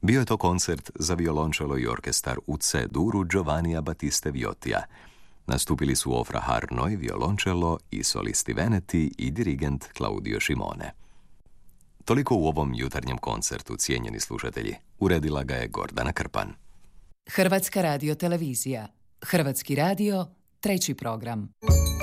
Bio je to koncert za violončelo i orkestar u C-duru Giovannija Battiste Viotija. Nastupili su Ofra Harnoj, violončelo i solisti Veneti i dirigent Claudio Scimone. Toliko u ovom jutarnjem koncertu, cijenjeni slušatelji. Uredila ga je Gordana Krpan. Hrvatska radiotelevizija. Hrvatski radio, 3. program.